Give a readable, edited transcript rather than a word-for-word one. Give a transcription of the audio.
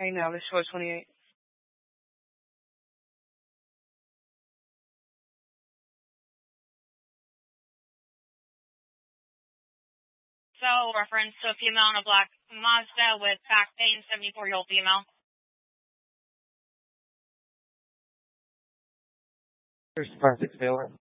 I know, this was 28. So, reference to a female in a black Mazda with back pain, 74-year-old female. There's 5-6 Taylor.